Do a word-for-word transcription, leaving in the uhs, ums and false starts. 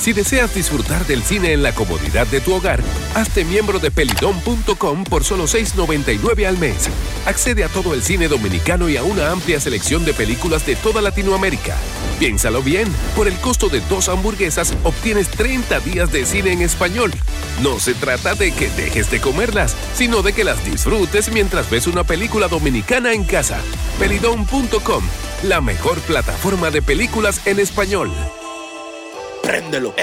Si deseas disfrutar del cine en la comodidad de tu hogar, hazte miembro de pelidom punto com por solo seis noventa y nueve al mes. Accede a todo el cine dominicano y a una amplia selección de películas de toda Latinoamérica. Piénsalo bien, por el costo de dos hamburguesas obtienes treinta días de cine en español. No se trata de que dejes de comerlas, sino de que las disfrutes mientras ves una película dominicana en casa. pelidom punto com, la mejor plataforma de películas en español. Préndelo.